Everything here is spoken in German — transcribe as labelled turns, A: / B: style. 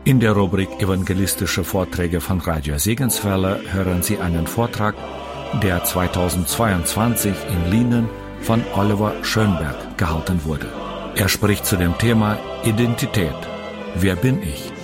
A: In der Rubrik Evangelistische Vorträge von Radio Segenswelle hören Sie einen Vortrag, der 2022 in Lienen von Oliver Schönberg gehalten wurde. Er spricht zu dem Thema Identität. Wer bin ich?